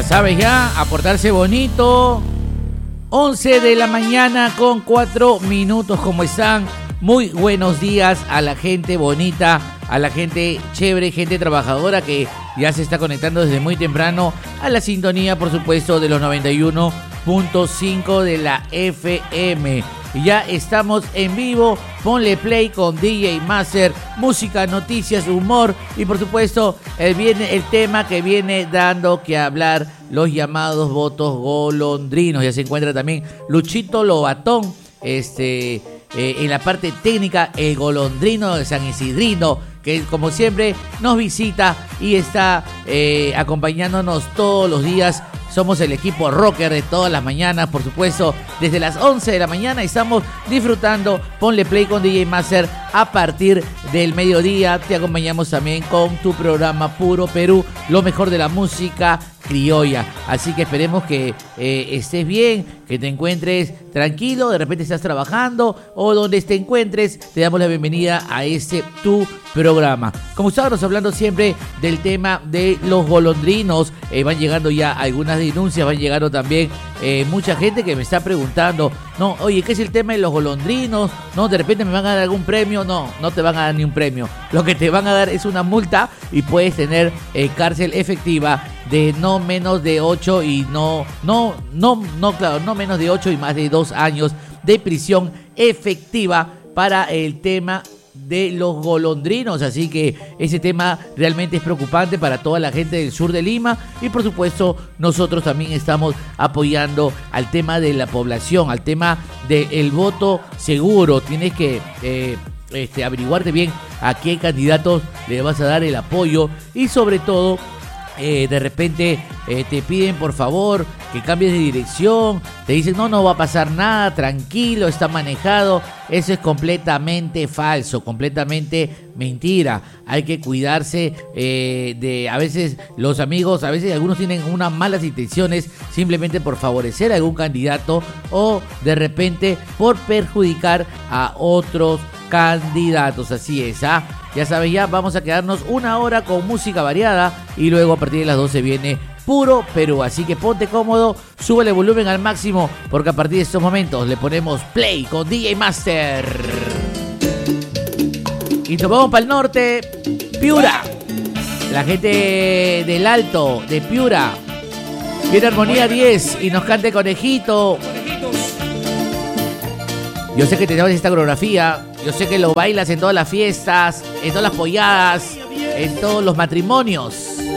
sabes ya, a portarse bonito. 11 de la mañana con 4 minutos. ¿Cómo están? Muy buenos días a la gente bonita, a la gente chévere, gente trabajadora que ya se está conectando desde muy temprano a la sintonía, por supuesto, de los 91.5 de la FM. Ya estamos en vivo, ponle play con DJ Master, música, noticias, humor y por supuesto el tema que viene dando que hablar, los llamados votos golondrinos. Ya se encuentra también Luchito Lobatón, en la parte técnica, el golondrino de San Isidrino, que como siempre nos visita y está acompañándonos todos los días. Somos el equipo rocker de todas las mañanas, por supuesto, desde las 11 de la mañana estamos disfrutando Ponle Play con DJ Master a partir del mediodía. Te acompañamos también con tu programa Puro Perú, lo mejor de la música criolla. Así que esperemos que estés bien, que te encuentres tranquilo, de repente estás trabajando o donde te encuentres, te damos la bienvenida a tu programa. Como estábamos hablando siempre del tema de los golondrinos, van llegando ya algunas denuncias, van llegando también mucha gente que me está preguntando, no, oye, ¿qué es el tema de los golondrinos? No, de repente me van a dar algún premio. No, no te van a dar ni un premio. Lo que te van a dar es una multa y puedes tener cárcel efectiva de no menos de 8 y no menos de 8 y más de 2 años de prisión efectiva para el tema de los golondrinos. Así que ese tema realmente es preocupante para toda la gente del sur de Lima y por supuesto nosotros también estamos apoyando al tema de la población, al tema del voto seguro. Tienes que averiguarte bien a qué candidatos le vas a dar el apoyo y sobre todo de repente te piden por favor que cambies de dirección, te dicen no va a pasar nada, tranquilo, está manejado. Eso es completamente falso, completamente mentira. Hay que cuidarse de a veces los amigos, a veces algunos tienen unas malas intenciones simplemente por favorecer a algún candidato o de repente por perjudicar a otros candidatos. Así es, ya sabes, ya vamos a quedarnos una hora con música variada y luego a partir de las 12 viene Puro Perú. Así que ponte cómodo, súbele el volumen al máximo porque a partir de estos momentos le ponemos play con DJ Master. Y nos vamos para el norte, Piura. La gente del Alto, de Piura. Viene Armonía 10 y nos cante Conejito. Yo sé que te sabes esta coreografía, yo sé que lo bailas en todas las fiestas, en todas las polladas, en todos los matrimonios.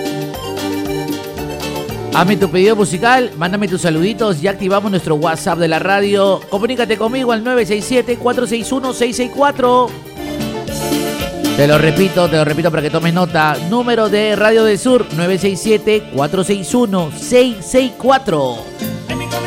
Hazme tu pedido musical, mándame tus saluditos, ya activamos nuestro WhatsApp de la radio. Comunícate conmigo al 967-461-664. Te lo repito para que tomes nota. Número de Radio del Sur, 967-461-664.